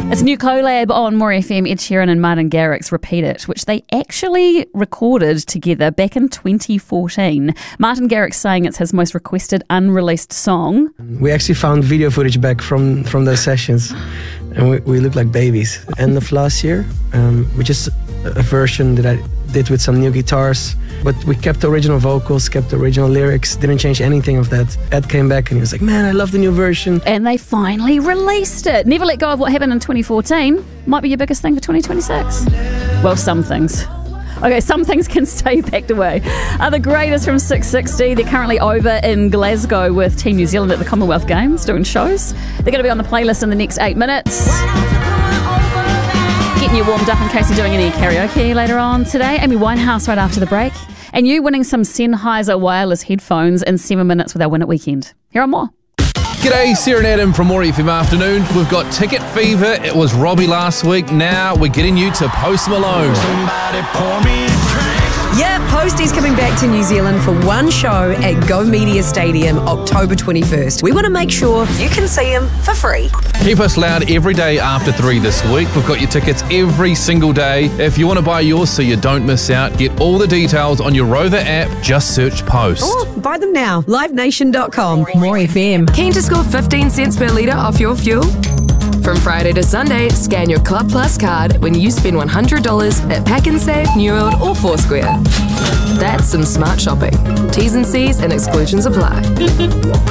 It's a new collab on More FM. Ed Sheeran and Martin Garrix Repeat It, which they actually recorded together back in 2014. Martin Garrix saying it's his most requested unreleased song. We actually found video footage back from those sessions, and we look like babies. End of last year, which is a version that I did with some new guitars, but we kept the original vocals, kept the original lyrics, didn't change anything of that. Ed came back and he was like, man, I love the new version. And they finally released it. Never let go of what happened in 2014. Might be your biggest thing for 2026. Well, some things. Okay, some things can stay packed away. The greatest from 660. They're currently over in Glasgow with Team New Zealand at the Commonwealth Games doing shows. They're going to be on the playlist in the next 8 minutes. Getting you warmed up in case you're doing any karaoke later on today. Amy Winehouse right after the break. And you winning some Sennheiser wireless headphones in 7 minutes with our Win It Weekend. Here are more. G'day, Sarah and Adam from More FM Afternoon. We've got Ticket Fever. It was Robbie last week. Now we're getting you to Post Malone. Somebody pour me a drink. Yeah, Posty's coming back to New Zealand for one show at Go Media Stadium, October 21st. We want to make sure you can see him for free. Keep us loud every day after 3 this week. We've got your tickets every single day. If you want to buy yours so you don't miss out, get all the details on your Rover app. Just search Post. Or buy them now. LiveNation.com. More FM. Keen to score 15 cents per litre off your fuel? From Friday to Sunday, scan your Club Plus card when you spend $100 at Pack and Save, New World or Foursquare. That's some smart shopping. T's and C's and exclusions apply.